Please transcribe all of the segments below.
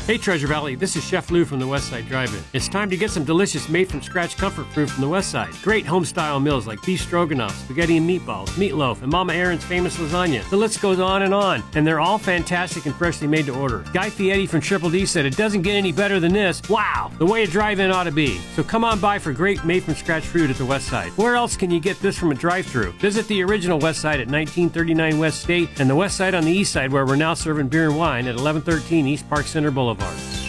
Hey Treasure Valley, this is Chef Lou from the Westside Drive-In. It's time to get some delicious made-from-scratch comfort food from the Westside. Great home-style meals like beef stroganoff, spaghetti and meatballs, meatloaf, and Mama Aaron's famous lasagna. The list goes on, and they're all fantastic and freshly made to order. Guy Fieri from Triple D said it doesn't get any better than this. Wow, the way a drive-in ought to be. So come on by for great made-from-scratch food at the Westside. Where else can you get this from a drive-thru? Visit the original Westside at 1939 West State and the Westside on the East Side where we're now serving beer and wine at 1113 East Park Center Boulevard.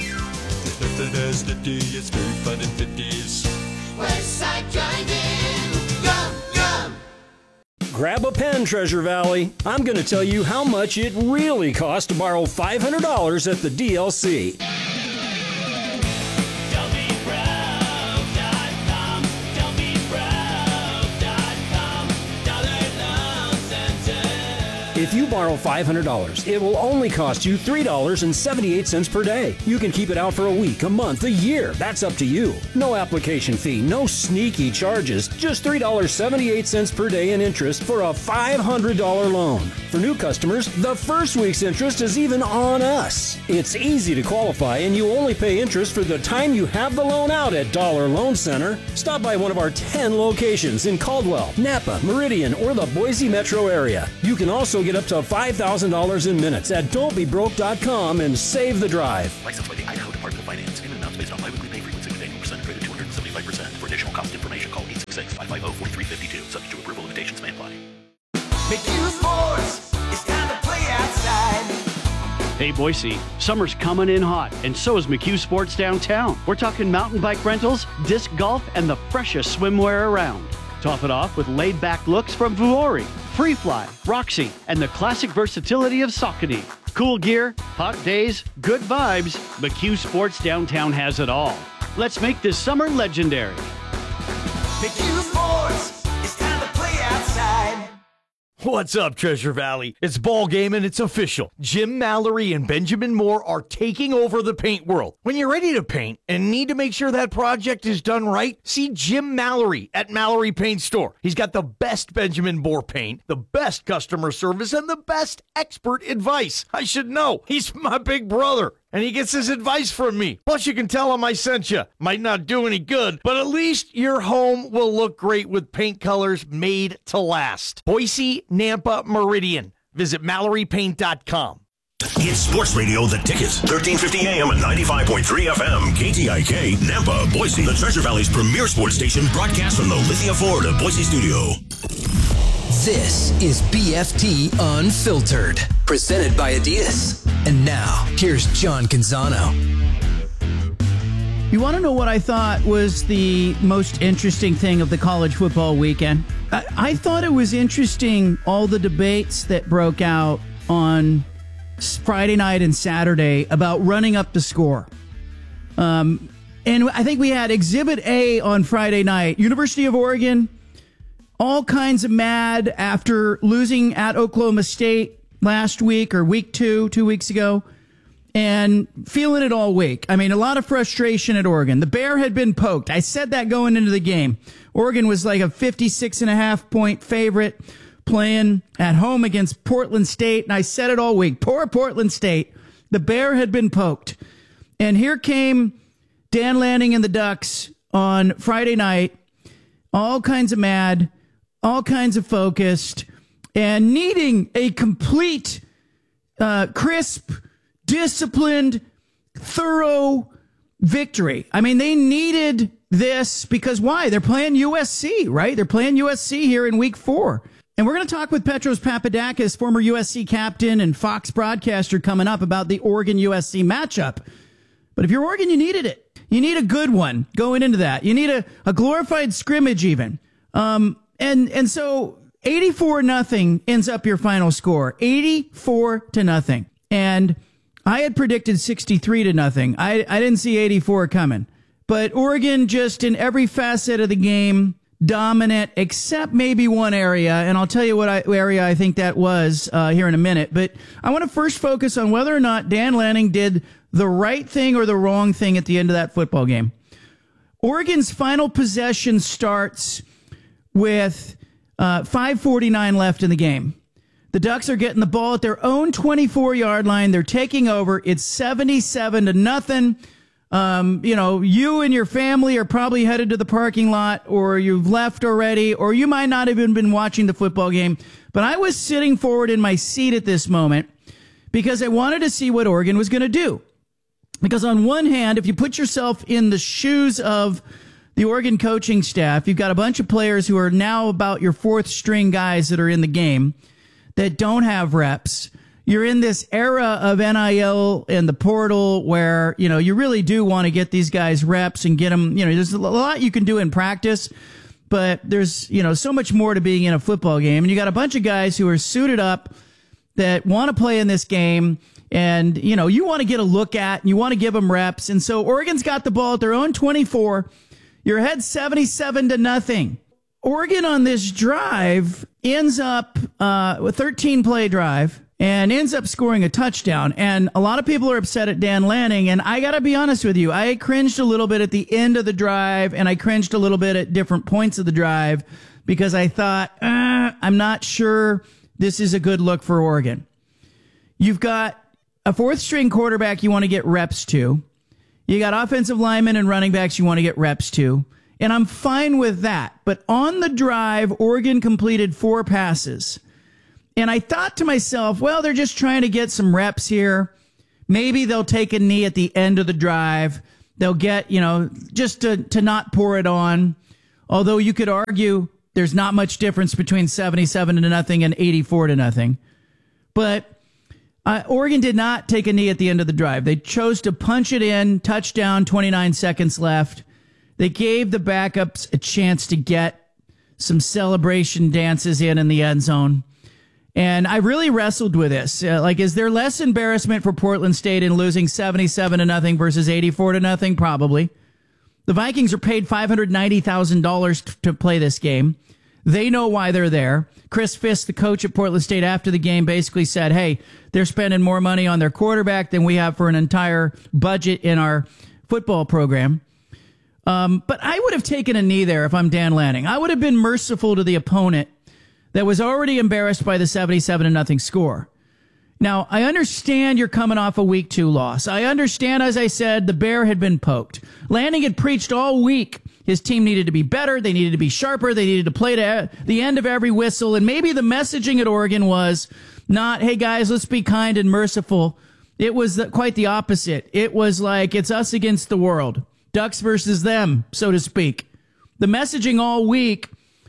Westside Drive-In. Yum, yum. Grab a pen, Treasure Valley. I'm going to tell you how much it really costs to borrow $500 at the DLC. If you borrow $500, it will only cost you $3.78 per day. You can keep it out for a week, a month, a year. That's up to you. No application fee, no sneaky charges, just $3.78 per day in interest for a $500 loan. For new customers, the first week's interest is even on us. It's easy to qualify, and you only pay interest for the time you have the loan out at Dollar Loan Center. Stop by one of our 10 locations in Caldwell, Napa, Meridian, or the Boise metro area. You can also get up to $5,000 in minutes at don'tbebroke.com and save the drive. Licensed by the Idaho Department of Finance. Payment amounts based on biweekly pay frequency with annual percent credit 275%. For additional cost information, call 866-550-4352. Subject to approval, limitations may apply. McHugh Sports, it's time to play outside. Hey Boise, summer's coming in hot, and so is McHugh Sports downtown. We're talking mountain bike rentals, disc golf, and the freshest swimwear around. Top it off with laid-back looks from Vuori, Freefly, Roxy, and the classic versatility of Saucony. Cool gear, hot days, good vibes, McHugh Sports downtown has it all. Let's make this summer legendary. McHugh Sports, it's time to play outside. What's up, Treasure Valley? It's ball game and it's official. Jim Mallory and Benjamin Moore are taking over the paint world. When you're ready to paint and need to make sure that project is done right, see Jim Mallory at Mallory Paint Store. He's got the best Benjamin Moore paint, the best customer service, and the best expert advice. I should know. He's my big brother. And he gets his advice from me. Plus, you can tell him I sent you. Might not do any good, but at least your home will look great with paint colors made to last. Boise, Nampa, Meridian. Visit MalloryPaint.com. It's Sports Radio The Ticket, 1350 AM and 95.3 FM, KTIK, Nampa, Boise, the Treasure Valley's premier sports station, broadcast from the Lithia Ford of Boise studio. This is BFT Unfiltered, presented by Adidas. And now, here's John Canzano. You want to know what I thought was the most interesting thing of the college football weekend? I thought it was interesting, all the debates that broke out on Friday night and Saturday about running up the score. And I think we had Exhibit A on Friday night. University of Oregon, all kinds of mad after losing at Oklahoma State last week or week 2 weeks ago, and feeling it all week. I mean, a lot of frustration at Oregon. The bear had been poked. I said that going into the game. Oregon was like a 56.5 point favorite playing at home against Portland State, and I said it all week. Poor Portland State. The bear had been poked. And here came Dan Lanning and the Ducks on Friday night, all kinds of mad, all kinds of focused, and needing a complete, crisp, disciplined, thorough victory. I mean, they needed this because why? They're playing USC, right? They're playing USC here in week 4. And we're going to talk with Petros Papadakis, former USC captain and Fox broadcaster, coming up about the Oregon-USC matchup. But if you're Oregon, you needed it. You need a good one going into that. You need a glorified scrimmage even. And so 84-0 ends up your final score. 84-0. And I had predicted 63-0. I didn't see 84 coming. But Oregon just in every facet of the game, dominant, except maybe one area. And I'll tell you what area I think that was here in a minute. But I want to first focus on whether or not Dan Lanning did the right thing or the wrong thing at the end of that football game. Oregon's final possession starts with 5:49 left in the game. The Ducks are getting the ball at their own 24-yard line. They're taking over. It's 77-0. You and your family are probably headed to the parking lot, or you've left already, or you might not have even been watching the football game. But I was sitting forward in my seat at this moment because I wanted to see what Oregon was going to do. Because on one hand, if you put yourself in the shoes of the Oregon coaching staff, you've got a bunch of players who are now about your fourth string guys that are in the game that don't have reps. You're in this era of NIL and the portal where, you really do want to get these guys reps and get them, there's a lot you can do in practice, but there's, so much more to being in a football game. And you got a bunch of guys who are suited up that want to play in this game. And, you want to get a look at and you want to give them reps. And so Oregon's got the ball at their own 24. You're ahead 77-0. Oregon on this drive ends up with a 13-play drive and ends up scoring a touchdown. And a lot of people are upset at Dan Lanning. And I got to be honest with you, I cringed a little bit at the end of the drive, and I cringed a little bit at different points of the drive because I thought, I'm not sure this is a good look for Oregon. You've got a fourth-string quarterback you want to get reps to. You got offensive linemen and running backs you want to get reps to. And I'm fine with that. But on the drive, Oregon completed 4 passes. And I thought to myself, well, they're just trying to get some reps here. Maybe they'll take a knee at the end of the drive. They'll get, just to not pour it on. Although you could argue there's not much difference between 77-0 and 84-0. But Oregon did not take a knee at the end of the drive. They chose to punch it in, touchdown, 29 seconds left. They gave the backups a chance to get some celebration dances in the end zone. And I really wrestled with this. Is there less embarrassment for Portland State in losing 77-0 versus 84-0? Probably. The Vikings are paid $590,000 to play this game. They know why they're there. Chris Fisk, the coach at Portland State, after the game basically said, hey, they're spending more money on their quarterback than we have for an entire budget in our football program. But I would have taken a knee there if I'm Dan Lanning. I would have been merciful to the opponent that was already embarrassed by the 77-0 score. Now, I understand you're coming off a week 2 loss. I understand, as I said, the bear had been poked. Lanning had preached all week his team needed to be better, they needed to be sharper, they needed to play to the end of every whistle, and maybe the messaging at Oregon was not, hey guys, let's be kind and merciful. It was quite the opposite. It was like, it's us against the world. Ducks versus them, so to speak. The messaging all week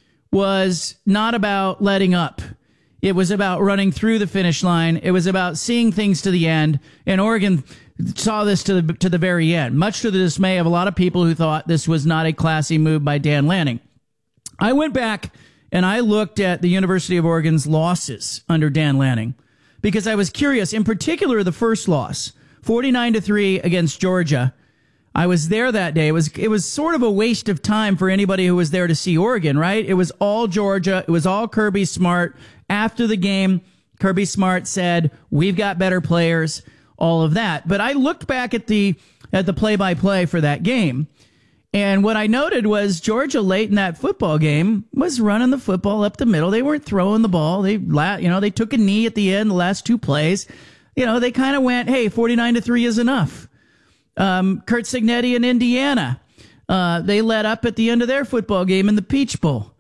was not about letting up. It was about running through the finish line. It was about seeing things to the end. And Oregon saw this to the very end, much to the dismay of a lot of people who thought this was not a classy move by Dan Lanning. I went back and I looked at the University of Oregon's losses under Dan Lanning because I was curious, in particular the first loss, 49-3 against Georgia. I was there that day. It was sort of a waste of time for anybody who was there to see Oregon, right? It was all Georgia. It was all Kirby Smart. After the game, Kirby Smart said, we've got better players, all of that. But I looked back at the play-by-play for that game, and what I noted was Georgia late in that football game was running the football up the middle. They weren't throwing the ball. They took a knee at the end, the last 2 plays. They kind of went, hey, 49-3 is enough. Kurt Cignetti in Indiana, they let up at the end of their football game in the Peach Bowl.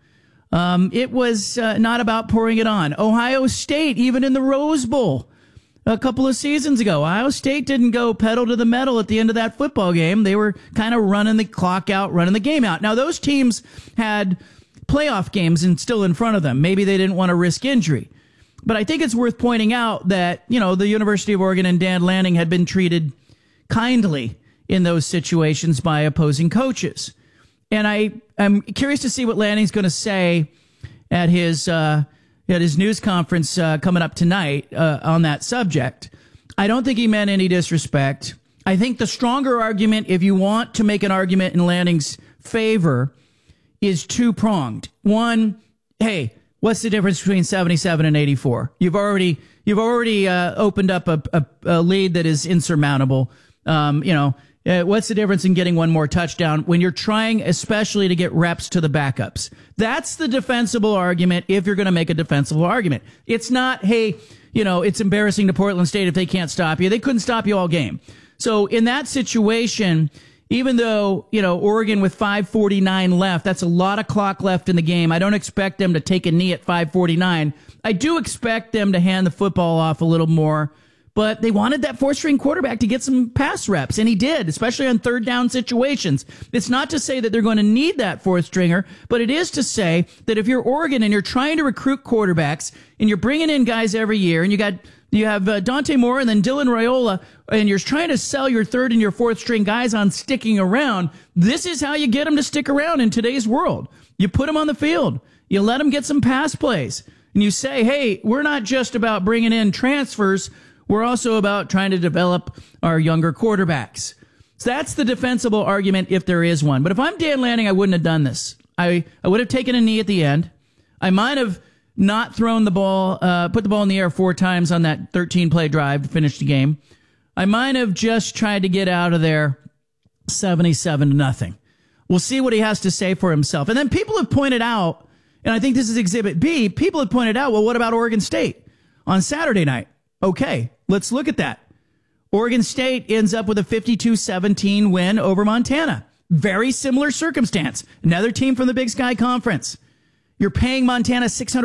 It was not about pouring it on. Ohio State, even in the Rose Bowl a couple of seasons ago, Ohio State didn't go pedal to the metal at the end of that football game. They were kind of running the clock out, running the game out. Now, those teams had playoff games still in front of them. Maybe they didn't want to risk injury. But I think it's worth pointing out that, the University of Oregon and Dan Lanning had been treated kindly in those situations by opposing coaches. And I'm curious to see what Lanning's going to say at his news conference coming up tonight on that subject. I don't think he meant any disrespect. I think the stronger argument, if you want to make an argument in Lanning's favor, is 2-pronged. One, hey, what's the difference between 77 and 84? You've already opened up a lead that is insurmountable. What's the difference in getting one more touchdown when you're trying especially to get reps to the backups? That's the defensible argument if you're going to make a defensible argument. It's not, hey, it's embarrassing to Portland State if they can't stop you. They couldn't stop you all game. So in that situation, even though, Oregon with 5:49 left, that's a lot of clock left in the game. I don't expect them to take a knee at 5:49. I do expect them to hand the football off a little more. But they wanted that fourth-string quarterback to get some pass reps, and he did, especially on third down situations. It's not to say that they're going to need that fourth-stringer, but it is to say that if you're Oregon and you're trying to recruit quarterbacks, and you're bringing in guys every year, and you have Dante Moore and then Dylan Raiola, and you're trying to sell your third and your fourth-string guys on sticking around, this is how you get them to stick around in today's world. You put them on the field. You let them get some pass plays. And you say, hey, we're not just about bringing in transfers. We're also about trying to develop our younger quarterbacks. So that's the defensible argument if there is one. But if I'm Dan Lanning, I wouldn't have done this. I would have taken a knee at the end. I might have not thrown the ball, put the ball in the air 4 times on that 13-play drive to finish the game. I might have just tried to get out of there 77-0. We'll see what he has to say for himself. And then people have pointed out, and I think this is Exhibit B, people have pointed out, well, what about Oregon State on Saturday night? Okay, let's look at that. Oregon State ends up with a 52-17 win over Montana. Very similar circumstance. Another team from the Big Sky Conference. You're paying Montana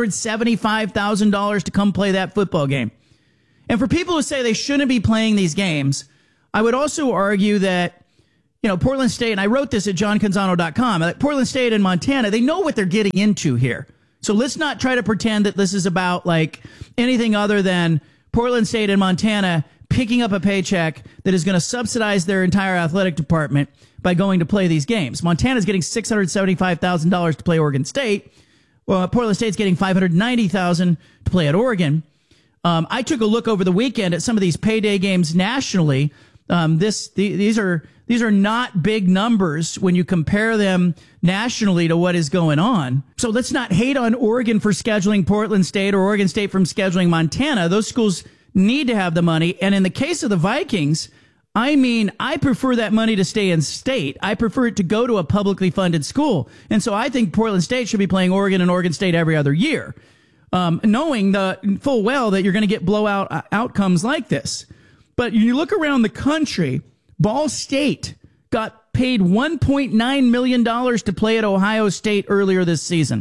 $675,000 to come play that football game. And for people who say they shouldn't be playing these games, I would also argue that, Portland State, and I wrote this at johncanzano.com, that Portland State and Montana, they know what they're getting into here. So let's not try to pretend that this is about anything other than Portland State and Montana picking up a paycheck that is going to subsidize their entire athletic department by going to play these games. Montana's getting $675,000 to play Oregon State. Well, Portland State's getting $590,000 to play at Oregon. I took a look over the weekend at some of these payday games nationally. These are not big numbers when you compare them nationally to what is going on. So let's not hate on Oregon for scheduling Portland State or Oregon State from scheduling Montana. Those schools need to have the money. And in the case of the Vikings, I prefer that money to stay in state. I prefer it to go to a publicly funded school. And so I think Portland State should be playing Oregon and Oregon State every other year, knowing full well that you're going to get blowout outcomes like this. But you look around the country, Ball State got paid $1.9 million to play at Ohio State earlier this season.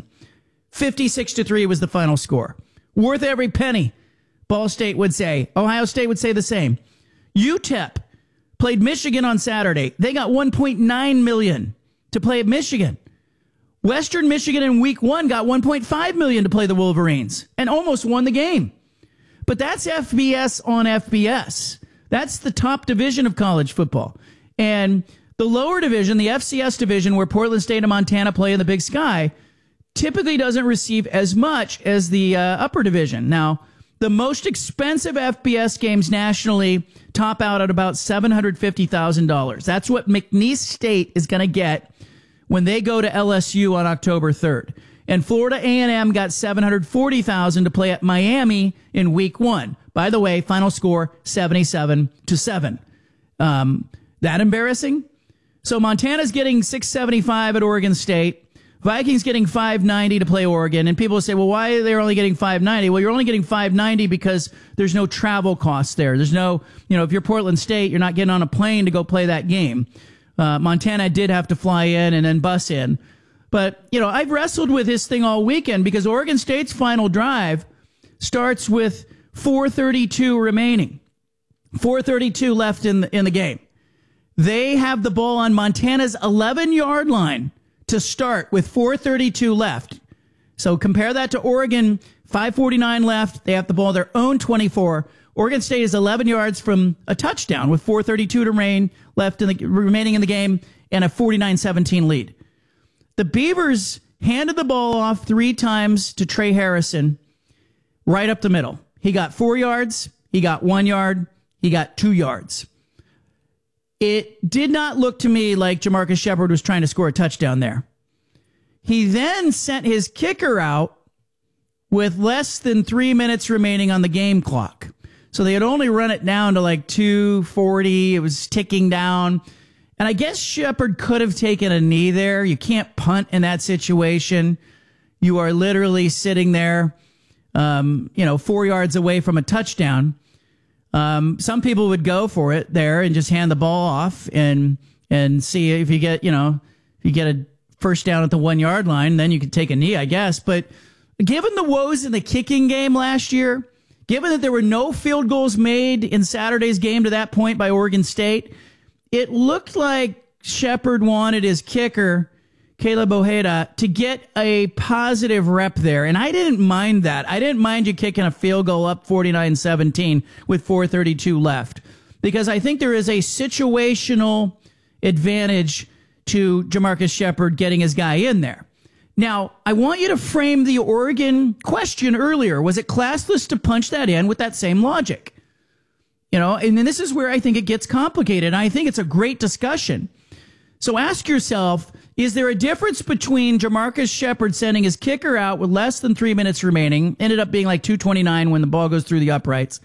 56-3 was the final score. Worth every penny, Ball State would say. Ohio State would say the same. UTEP played Michigan on Saturday. They got $1.9 million to play at Michigan. Western Michigan in week 1 got $1.5 million to play the Wolverines and almost won the game. But that's FBS on FBS. That's the top division of college football. And the lower division, the FCS division, where Portland State and Montana play in the Big Sky, typically doesn't receive as much as the upper division. Now, the most expensive FBS games nationally top out at about $750,000. That's what McNeese State is going to get when they go to LSU on October 3rd. And Florida A&M got $740,000 to play at Miami in week 1. By the way, final score 77-7. That embarrassing? So Montana's getting $675 at Oregon State. Vikings getting $590 to play Oregon. And people will say, well, why are they only getting $590? Well, you're only getting $590 because there's no travel costs there. There's no, if you're Portland State, you're not getting on a plane to go play that game. Montana did have to fly in and then bus in. But, I've wrestled with this thing all weekend because Oregon State's final drive starts with 4:32 remaining. 4:32 left in the game. They have the ball on Montana's 11-yard line to start with 4:32 left. So compare that to Oregon, 5:49 left. They have the ball their own 24. Oregon State is 11 yards from a touchdown with 4:32 to remaining in the game and a 49-17 lead. The Beavers handed the ball off 3 times to Trey Harrison right up the middle. He got 4 yards, he got 1 yard, he got 2 yards. It did not look to me like Jamarcus Shepard was trying to score a touchdown there. He then sent his kicker out with less than 3 minutes remaining on the game clock. So they had only run it down to like 2:40. It was ticking down. And I guess Shepard could have taken a knee there. You can't punt in that situation. You are literally sitting there, 4 yards away from a touchdown. Some people would go for it there and just hand the ball off and see if you get, if you get a first down at the 1 yard line, then you could take a knee, I guess. But given the woes in the kicking game last year, given that there were no field goals made in Saturday's game to that point by Oregon State, it looked like Shepard wanted his kicker, Caleb Ojeda, to get a positive rep there. And I didn't mind that. I didn't mind you kicking a field goal up 49-17 with 4:32 left. Because I think there is a situational advantage to Jamarcus Shepard getting his guy in there. Now, I want you to frame the Oregon question earlier. Was it classless to punch that in with that same logic? And then this is where I think it gets complicated. And I think it's a great discussion. So ask yourself, is there a difference between Jamarcus Shepard sending his kicker out with less than 3 minutes remaining, ended up being like 2:29 when the ball goes through the uprights,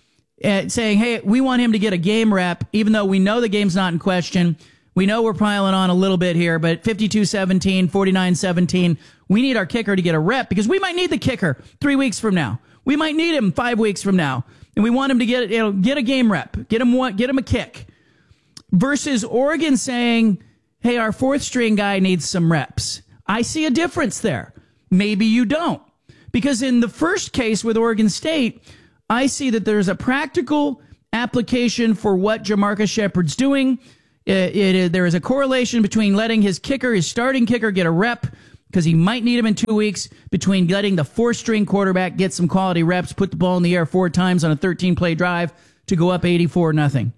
saying, hey, we want him to get a game rep, even though we know the game's not in question. We know we're piling on a little bit here, but 52-17, 49-17, we need our kicker to get a rep because we might need the kicker 3 weeks from now. We might need him 5 weeks from now. And we want him to get a game rep, get him a kick. Versus Oregon saying, hey, our fourth string guy needs some reps. I see a difference there. Maybe you don't. Because in the first case with Oregon State, I see that there's a practical application for what Jamarcus Shepard's doing. There is a correlation between letting his starting kicker, get a rep, because he might need him in 2 weeks, between letting the fourth-string quarterback get some quality reps, put the ball in the air 4 times on a 13-play drive to go up 84-0.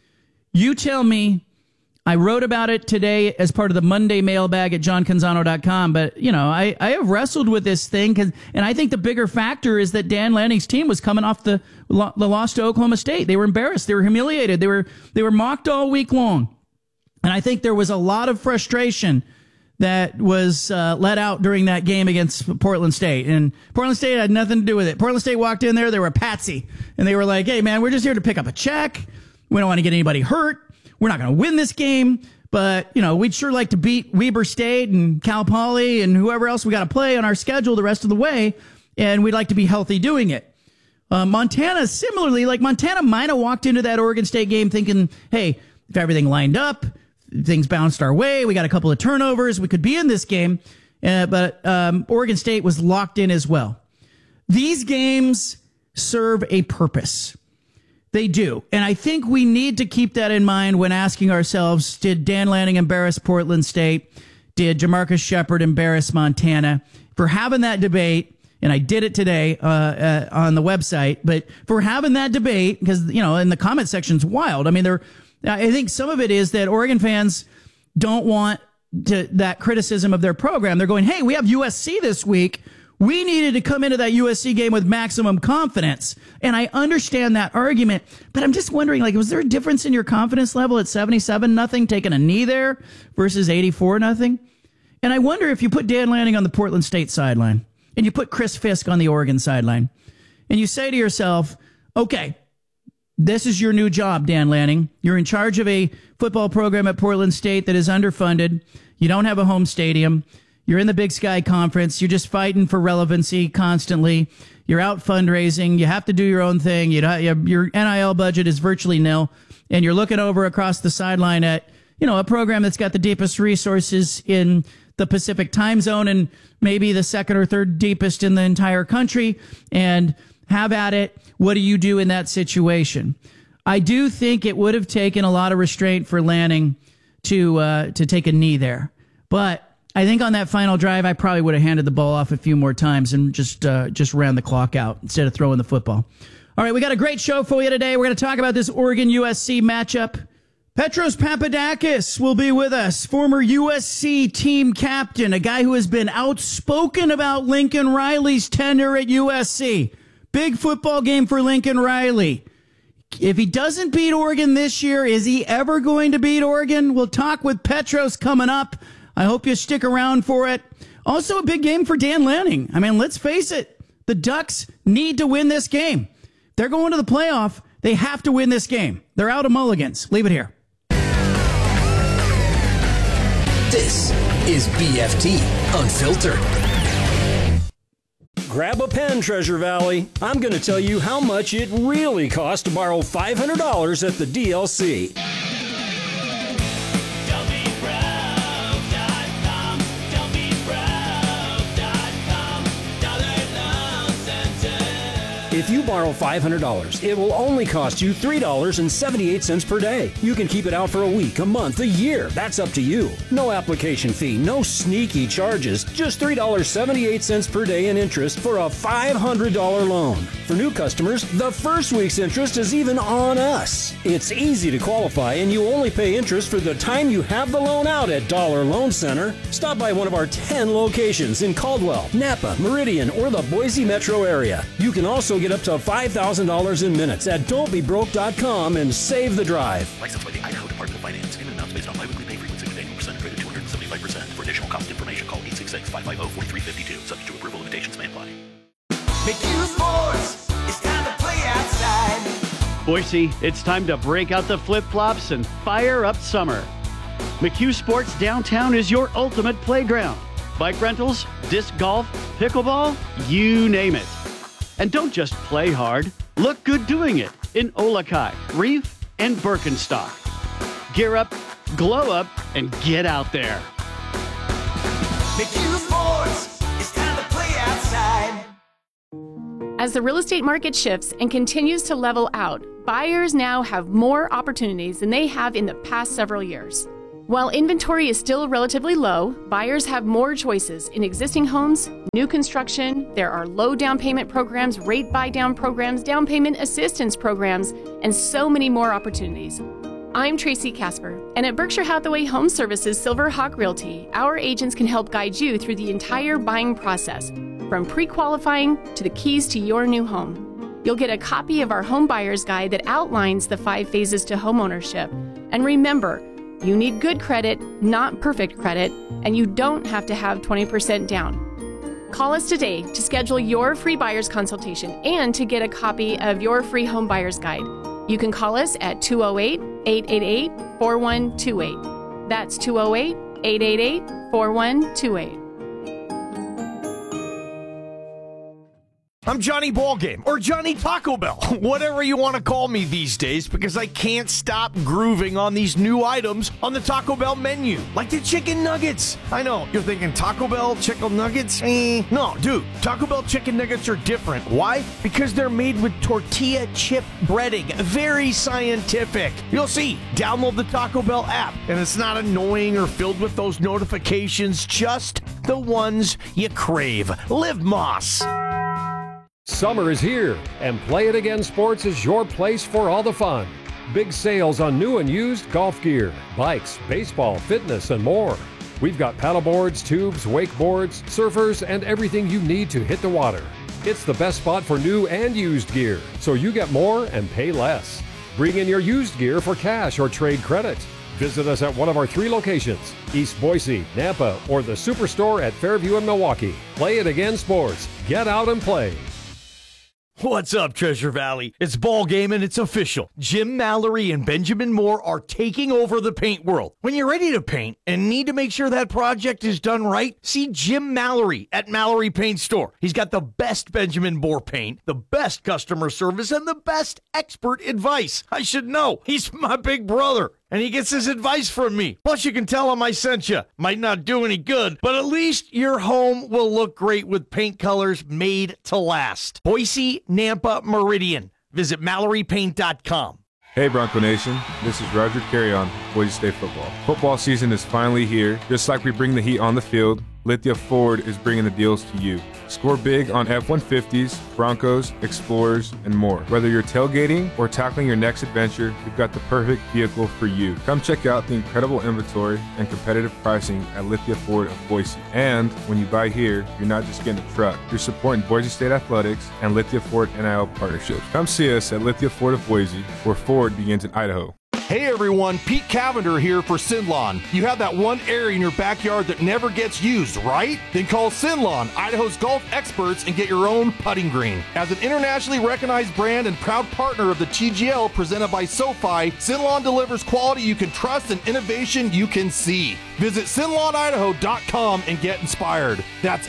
You tell me. I wrote about it today as part of the Monday mailbag at johncanzano.com, but, I have wrestled with this thing, and I think the bigger factor is that Dan Lanning's team was coming off the loss to Oklahoma State. They were embarrassed. They were humiliated. They were mocked all week long. And I think there was a lot of frustration that was let out during that game against Portland State. And Portland State had nothing to do with it. Portland State walked in there, they were a patsy. And they were like, hey, man, we're just here to pick up a check. We don't want to get anybody hurt. We're not going to win this game. But, we'd sure like to beat Weber State and Cal Poly and whoever else we got to play on our schedule the rest of the way. And we'd like to be healthy doing it. Montana, similarly, Montana might have walked into that Oregon State game thinking, hey, if everything lined up, things bounced our way, we got a couple of turnovers, we could be in this game. But Oregon State was locked in as well. These games serve a purpose. They do. And I think we need to keep that in mind when asking ourselves, did Dan Lanning embarrass Portland State? Did Jamarcus Shepard embarrass Montana? For having that debate, and I did it today on the website, but for having that debate, because, in the comment section's wild. I mean, I think some of it is that Oregon fans don't want that criticism of their program. They're going, hey, we have USC this week. We needed to come into that USC game with maximum confidence. And I understand that argument, but I'm just wondering, was there a difference in your confidence level at 77-0, taking a knee there, versus 84-0? And I wonder if you put Dan Lanning on the Portland State sideline and you put Chris Fisk on the Oregon sideline and you say to yourself, okay, this is your new job, Dan Lanning. You're in charge of a football program at Portland State that is underfunded. You don't have a home stadium. You're in the Big Sky Conference. You're just fighting for relevancy constantly. You're out fundraising. You have to do your own thing. Your NIL budget is virtually nil. And you're looking over across the sideline at, a program that's got the deepest resources in the Pacific time zone and maybe the second or third deepest in the entire country. And have at it. What do you do in that situation? I do think it would have taken a lot of restraint for Lanning to take a knee there. But I think on that final drive, I probably would have handed the ball off a few more times and just ran the clock out instead of throwing the football. All right, we got a great show for you today. We're going to talk about this Oregon-USC matchup. Petros Papadakis will be with us, former USC team captain, a guy who has been outspoken about Lincoln Riley's tenure at USC. Big football game for Lincoln Riley. If he doesn't beat Oregon this year, is he ever going to beat Oregon? We'll talk with Petros coming up. I hope you stick around for it. Also a big game for Dan Lanning. I mean, let's face it. The Ducks need to win this game. They're going to the playoff. They have to win this game. They're out of mulligans. Leave it here. This is BFT Unfiltered. Grab a pen, Treasure Valley. I'm going to tell you how much it really costs to borrow $500 at the DLC. If you borrow $500, it will only cost you $3.78 per day. You can keep it out for a week, a month, a year. That's up to you. No application fee, no sneaky charges. Just $3.78 per day in interest for a $500 loan. For new customers, the first week's interest is even on us. It's easy to qualify, and you only pay interest for the time you have the loan out at Dollar Loan Center. Stop by one of our 10 locations in Caldwell, Napa, Meridian, or the Boise metro area. You can also get up to $5,000 in minutes at don'tbebroke.com and save the drive. Licensed by the Idaho Department of Finance. Payment amounts based on biweekly pay frequency with annual percentage rate of 275%. For additional cost information, call 866-550-4352. Subject to approval, limitations may apply. McHugh Sports, it's time to play outside. Boise, it's time to break out the flip-flops and fire up summer. McHugh Sports Downtown is your ultimate playground. Bike rentals, disc golf, pickleball, you name it. And don't just play hard. Look good doing it in Olakai, Reef, and Birkenstock. Gear up, glow up, and get out there. McHugh Sports, it's time to play outside. As the real estate market shifts and continues to level out, buyers now have more opportunities than they have in the past several years. While inventory is still relatively low, buyers have more choices in existing homes, new construction. There are low down payment programs, rate buy down programs, down payment assistance programs, and so many more opportunities. I'm Tracy Casper, and at Berkshire Hathaway Home Services Silver Hawk Realty, our agents can help guide you through the entire buying process, from pre-qualifying to the keys to your new home. You'll get a copy of our home buyer's guide that outlines the 5 phases to homeownership. And remember, you need good credit, not perfect credit, and you don't have to have 20% down. Call us today to schedule your free buyer's consultation and to get a copy of your free home buyer's guide. You can call us at 208-888-4128. That's 208-888-4128. I'm Johnny Ballgame, or Johnny Taco Bell, whatever you want to call me these days, because I can't stop grooving on these new items on the Taco Bell menu, like the chicken nuggets. I know, you're thinking Taco Bell chicken nuggets? No, dude, Taco Bell chicken nuggets are different. Why? Because they're made with tortilla chip breading. Very scientific. You'll see. Download the Taco Bell app, and it's not annoying or filled with those notifications, just the ones you crave. Live Moss. Summer is here, and Play It Again Sports is your place for all the fun. Big sales on new and used golf gear, bikes, baseball, fitness, and more. We've got paddleboards, tubes, wakeboards, surfers, and everything you need to hit the water. It's the best spot for new and used gear, so you get more and pay less. Bring in your used gear for cash or trade credit. Visit us at one of our 3 locations, East Boise, Nampa, or the Superstore at Fairview and Milwaukee. Play It Again Sports. Get out and play. What's up, Treasure Valley? It's ball game and it's official. Jim Mallory and Benjamin Moore are taking over the paint world. When you're ready to paint and need to make sure that project is done right, see Jim Mallory at Mallory Paint Store. He's got the best Benjamin Moore paint, the best customer service, and the best expert advice. I should know. He's my big brother, and he gets his advice from me. Plus, you can tell him I sent you. Might not do any good, but at least your home will look great with paint colors made to last. Boise, Nampa, Meridian. Visit MalloryPaint.com. Hey Bronco Nation, this is Roger Carrion, Boise State Football. Football season is finally here. Just like we bring the heat on the field, Lithia Ford is bringing the deals to you. Score big on F-150s, Broncos, Explorers, and more. Whether you're tailgating or tackling your next adventure, we've got the perfect vehicle for you. Come check out the incredible inventory and competitive pricing at Lithia Ford of Boise. And when you buy here, you're not just getting a truck, you're supporting Boise State Athletics and Lithia Ford NIL partnerships. Come see us at Lithia Ford of Boise, where Ford begins in Idaho. Hey everyone, Pete Cavender here for Sinlon. You have that one area in your backyard that never gets used, right? Then call Sinlon, Idaho's golf experts, and get your own putting green. As an internationally recognized brand and proud partner of the TGL presented by SoFi, Sinlon delivers quality you can trust and innovation you can see. Visit SinlonIdaho.com and get inspired. That's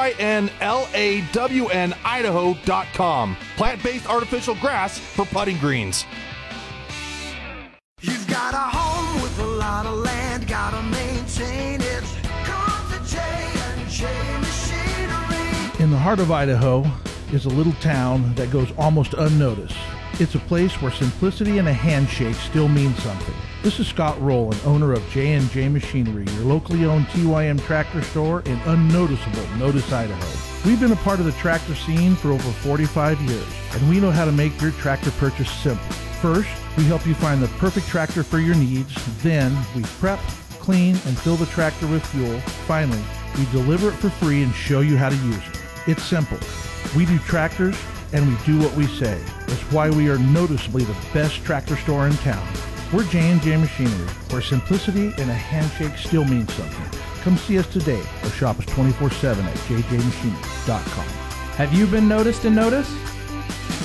SYNLAWN Idaho.com. Plant-based artificial grass for putting greens. You've got a home with a lot of land, gotta maintain it. Come to J&J Machinery. In the heart of Idaho is a little town that goes almost unnoticed. It's a place where simplicity and a handshake still mean something. This is Scott Rowland, owner of J&J Machinery, your locally owned TYM tractor store in unnoticeable Notice, Idaho. We've been a part of the tractor scene for over 45 years, and we know how to make your tractor purchase simple. First, we help you find the perfect tractor for your needs. Then, we prep, clean, and fill the tractor with fuel. Finally, we deliver it for free and show you how to use it. It's simple. We do tractors, and we do what we say. That's why we are noticeably the best tractor store in town. We're J&J Machinery, where simplicity and a handshake still means something. Come see us today or shop us 24/7 at jjmachinery.com. Have you been noticed and noticed?